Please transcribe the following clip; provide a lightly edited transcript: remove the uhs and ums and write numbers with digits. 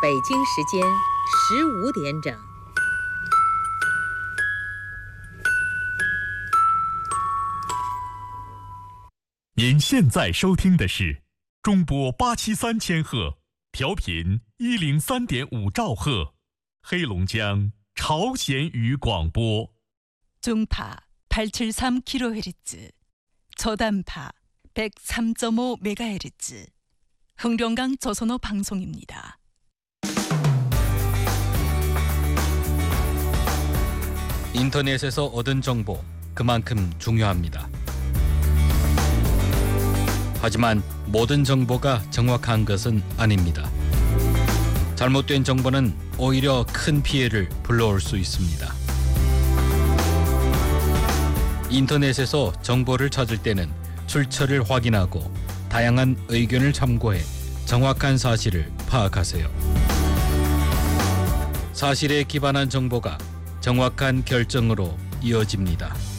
北京时间15点整。 您现在收听的是中波873千赫，调频103.5兆赫，黑龙江朝鲜语广播。 중파 873kHz, 저단파 103.5MHz, 흥룡강 조선어 방송입니다. 인터넷에서 얻은 정보 그만큼 중요합니다. 하지만 모든 정보가 정확한 것은 아닙니다. 잘못된 정보는 오히려 큰 피해를 불러올 수 있습니다. 인터넷에서 정보를 찾을 때는 출처를 확인하고 다양한 의견을 참고해 정확한 사실을 파악하세요. 사실에 기반한 정보가 정확한 결정으로 이어집니다.